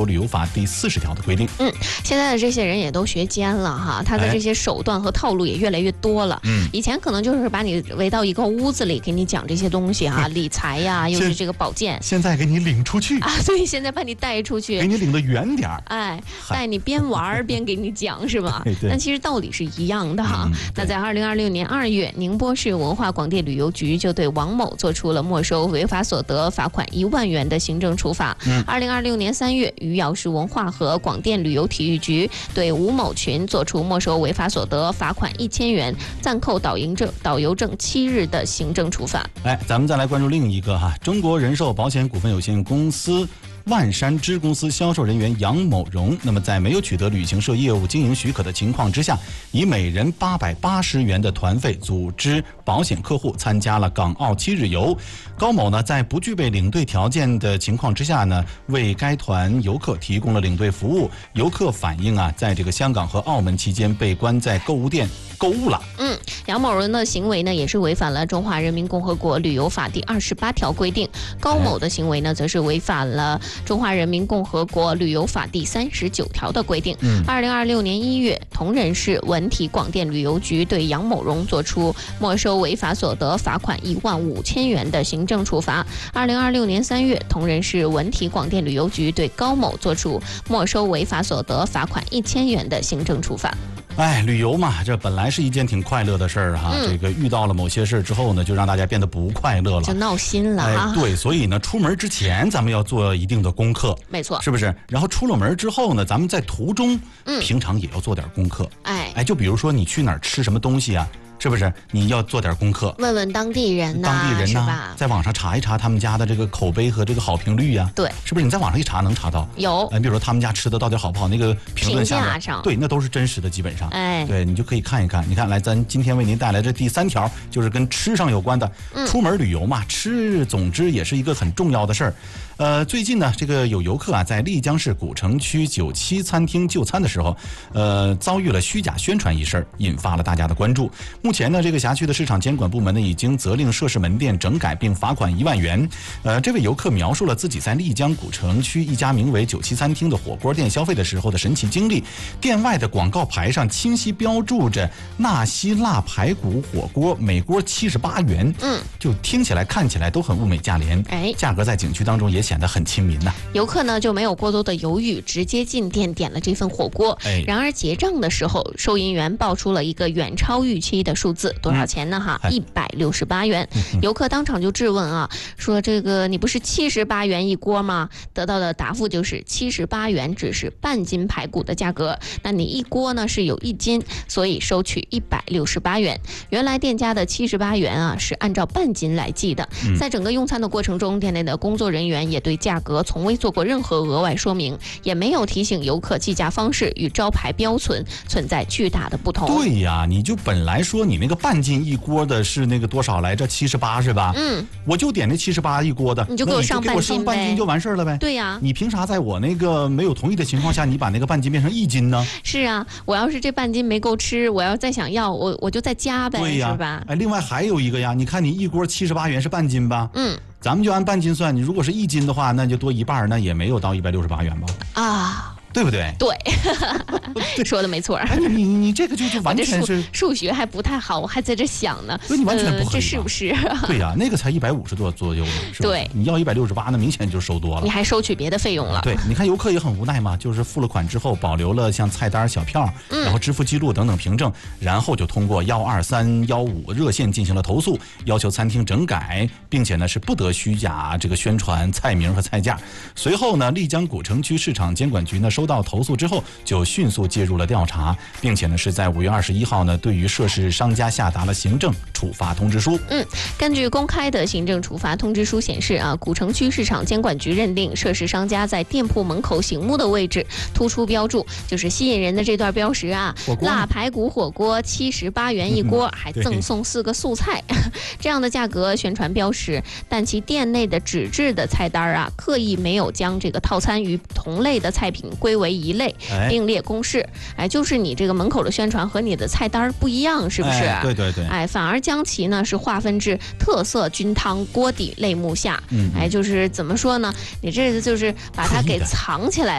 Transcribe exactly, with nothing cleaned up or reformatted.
国旅游法第四十条的规定。 嗯，现在的这些人也都学尖了哈，他的这些手段和套路也越来越多了。嗯，以前可能就是把你围到一个屋子里，给你讲这些东西哈，理财呀，又是这个保健。 现在给你领出去啊，所以现在把你带出去， 给你领得远点儿。 哎，带你边玩边给你讲，是吧？但其实道理是一样的哈。嗯、那在二零二六年二月，宁波市文化广电旅游局就对王某做出了没收违法所得、罚款一万元的行政处罚。二零二六年三月，余姚市文化和广电旅游体育局对吴某群作出没收违法所得、罚款一千元、暂扣导游证、导游证七日的行政处罚。 哎，咱们再来关注另一个哈，中国人寿保险股份有限公司万山支公司销售人员杨某荣，那么在没有取得旅行社业务经营许可的情况之下，以每人八百八十元的团费组织保险客户参加了港澳七日游。高某呢，在不具备领队条件的情况之下呢，为该团游客提供了领队服务。游客反映啊，在这个香港和澳门期间被关在购物店购物了。 嗯，杨某荣的行为呢，也是违反了《中华人民共和国旅游法》第二十八条规定。高某的行为呢，则是违反了《中华人民共和国旅游法》第三十九条的规定。二零二六年一月，铜仁市文体广电旅游局对杨某荣作出没收违法所得、罚款一万五千元的行政处罚。二零二六年三月，铜仁市文体广电旅游局对高某作出没收违法所得、罚款一千元的行政处罚。 哎，旅游嘛，这本来是一件挺快乐的事儿哈。嗯、这个遇到了某些事之后呢，就让大家变得不快乐了， 就闹心了啊。 哎，对，所以呢，出门之前咱们要做一定的功课， 没错， 是不是？然后出了门之后呢，咱们在途中，嗯，平常也要做点功课。哎，哎，就比如说你去哪儿吃什么东西啊？是不是你要做点功课， 问问当地人呐、 当地人呐， 在网上查一查他们家的这个口碑和这个好评率呀、啊？ 对， 是不是你在网上一查能查到？ 有， 哎，比如说他们家吃的到底好不好，那个评论下面， 上对，那都是真实的，基本上， 哎， 对你就可以看一看。你看，来，咱今天为您带来这第三条，就是跟吃上有关的。嗯、出门旅游嘛，吃，总之也是一个很重要的事儿。呃，最近呢，这个有游客啊，在丽江市古城区九七餐厅就餐的时候，呃，遭遇了虚假宣传一事，引发了大家的关注。目前呢，这个辖区的市场监管部门呢，已经责令涉事门店整改并罚款一万元。呃，这位游客描述了自己在丽江古城区一家名为九七餐厅的火锅店消费的时候的神奇经历。店外的广告牌上清晰标注着纳西辣排骨火锅，每锅七十八元。嗯，就听起来看起来都很物美价廉。哎，价格在景区当中也显得很亲民呐、啊。 游客呢就没有过多的犹豫，直接进店点了这份火锅。哎，然而结账的时候，收银员报出了一个远超预期的数字，多少钱呢？哈，一百六十八元。游客当场就质问啊，说这个你不是七十八元一锅吗？得到的答复就是七十八元只是半斤排骨的价格，那你一锅呢是有一斤，所以收取一百六十八元。原来店家的七十八元啊是按照半斤来计的。在整个用餐的过程中，店内的工作人员也对价格从未做过任何额外说明，也没有提醒游客计价方式与招牌标存存在巨大的不同。 对呀，你就本来说你那个半斤一锅的是那个多少来着？七十八是吧？嗯，我就点那七十八一锅的， 你就给我上半斤呗， 你就给我上半斤就完事儿了呗。 对呀， 你凭啥在我那个没有同意的情况下，你把那个半斤变成一斤呢？ 是啊，我要是这半斤没够吃，我要再想要，我我就再加呗， 对呀， 是吧？ 哎，另外还有一个呀，你看你一锅七十八元是半斤吧？嗯。咱们就按半斤算，你如果是一斤的话，那就多一半，那也没有到一百六十八元吧？啊，对不对？ 对，说的没错。 哎，你你这个就就完全是数学还不太好，我还在这想呢。 对，你完全不合理、呃， 这是不是？ 对呀、啊，那个才一百五十多左右呢，是吧？ 对， 你要一百六十八，那明显就收多了。 你还收取别的费用了？ 对，你看游客也很无奈嘛，就是付了款之后，保留了像菜单、小票，嗯、然后支付记录等等凭证，然后就通过幺二三幺五热线进行了投诉，要求餐厅整改，并且呢是不得虚假这个宣传菜名和菜价。随后呢，丽江古城区市场监管局呢收到投诉之后，就迅速介入了调查，并且呢是在五月二十一号呢，对于涉事商家下达了行政处罚通知书。 嗯，根据公开的行政处罚通知书显示啊，古城区市场监管局认定涉事商家在店铺门口醒目的位置突出标注，就是吸引人的这段标识啊，辣排骨火锅七十八元一锅，嗯、还赠送四个素菜，这样的价格宣传标识，但其店内的纸质的菜单啊，刻意没有将这个套餐与同类的菜品归为一类，哎、并列公示。哎，就是你这个门口的宣传和你的菜单不一样，是不是？ 哎、对对对。 哎，反而将其呢是划分至特色菌汤锅底类目下。嗯，哎，就是怎么说呢？你这就是把它给藏起来。